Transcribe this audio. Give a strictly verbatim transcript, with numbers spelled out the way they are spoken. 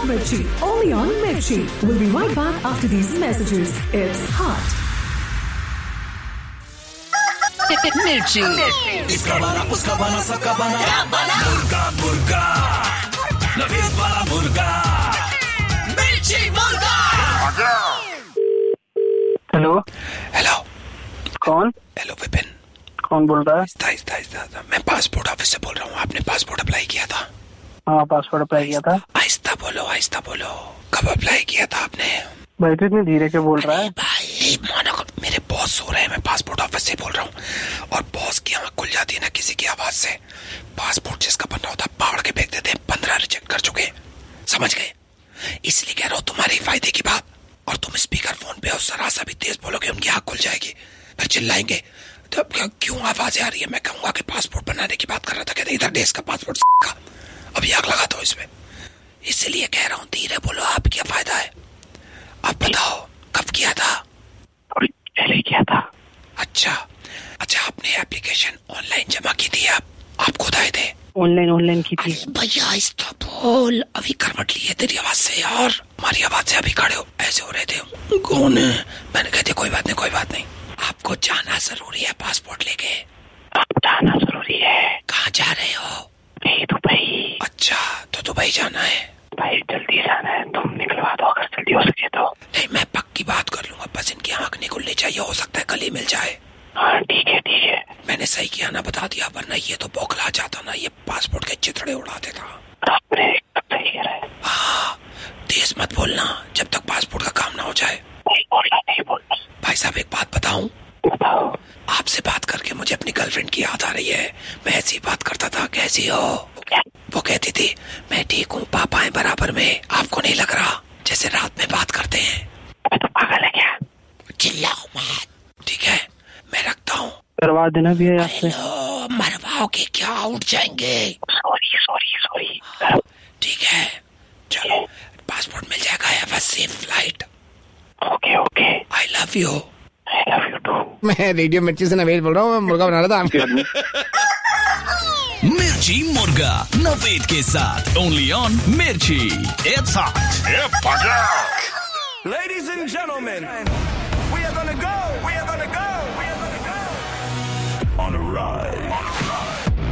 Mirchi, only on Mirchi. We'll be right back after these messages. It's hot. मिर्ची, इसका बना उसका बना सबका बना मुर्गा मुर्गा नवीन वाला मुर्गा मिर्ची मुर्गा। हेलो हेलो कौन? हेलो विपिन। कौन बोल रहा है? इस्ता, इस्ता, इस्ता, इस्ता। मैं पासपोर्ट ऑफिस से बोल रहा हूँ। आपने पासपोर्ट अप्लाई किया था? हाँ पासपोर्ट अप्लाई किया था। आहिस्ता बोलो आहिस्ता बोलो। कब अप्लाई किया था आपने? भाई तो इतनी धीरे क्यों बोल रहा है? भाई मानो मेरे बॉस सो रहे हैं, मैं पासपोर्ट ऑफिस से बोल रहा हूँ और बॉस की आँख खुल जाती है ना किसी की आवाज से। पासपोर्ट जिसका बनना होता है पहाड़ के फेंक देते हैं। पंद्रह रिजेक्ट कर चुके, समझ गए? इसलिए कह रहा हूँ तुम्हारे फायदे की बात। और तुम स्पीकर फोन पे और जरा सा भी तेज बोलोगे उनकी आँख खुल जाएगी, फिर चिल्लाएंगे तो क्यों आवाज आ रही है। मैं कहूंगा कि पासपोर्ट बनाने की बात कर रहा था, कहते इधर देश का पासपोर्ट का अभी आग लगा दो इसमें। इसलिए कह रहा हूँ धीरे बोलो, आप क्या फायदा है। आप बताओ कब किया था? पहले किया था। अच्छा अच्छा, आपने एप्लीकेशन ऑनलाइन जमा की थी? आप आप खुद आए थे? ऑनलाइन ऑनलाइन की थी। भैया इसका बोल, अभी करवट ली है तेरी आवाज से यार। हमारी आवाज से अभी खड़े हो ऐसे हो रहे थे। कौन है? मैंने कहते कोई बात नहीं कोई बात नहीं। आपको जाना जरूरी है पासपोर्ट लेके? अब जाना जरूरी है। कहाँ जा रहे हो? दुबई। अच्छा तो दुबई जाना है? भाई जल्दी जाना है, तुम निकलवा दो अगर जल्दी हो सके तो। नहीं मैं पक्की बात कर लूंगा, बस इनकी आँख नहीं खुलनी चाहिए। हो सकता है कल ही मिल जाए। हाँ ठीक है ठीक है। मैंने सही किया ना बता दिया, वरना ये तो बौखला जाता ना, ये पासपोर्ट के चिथड़े उड़ा देता। आपने सही कह रहा है। हाँ तेज मत बोलना जब तक पासपोर्ट का काम ना हो जाए। नहीं बोलना नहीं बोलना। भाई साहब एक बात बताऊं? बताओ। आपसे बात करके मुझे अपनी गर्लफ्रेंड की याद आ रही है। मैं ऐसी ही बात करता था, कैसी हो? वो कहती थी मैं ठीक हूँ, पापा है बराबर में। आपको नहीं लग रहा जैसे रात में बात करते हैं? तो पागल है क्या? चिल्लाओ मत, ठीक है? मैं रखता हूँ। करवा देना भी है आपसे। मरवाओ के क्या, उठ जाएंगे। Sorry sorry sorry. ठीक है चलो, पासपोर्ट मिल जाएगा। Have a safe flight. Okay okay. I love you. I love you to. मैं रेडियो मिर्ची से नवेद बोल रहा हूँ, मुर्गा बना रहा था। मिर्ची मुर्गा नवेद के साथ ओनली ऑन मिर्ची। It's hot. Ladies and gentlemen, we are gonna go, we are gonna go, we are gonna go on a ride.